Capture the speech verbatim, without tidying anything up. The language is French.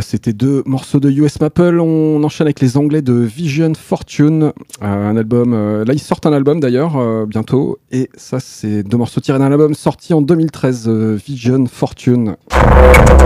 c'était deux morceaux de U S Maple. On enchaîne avec les Anglais de Vision Fortune, euh, un album. Euh, là, ils sortent un album d'ailleurs euh, bientôt, et ça, c'est deux morceaux tirés d'un album sorti en deux mille treize, euh, Vision Fortune.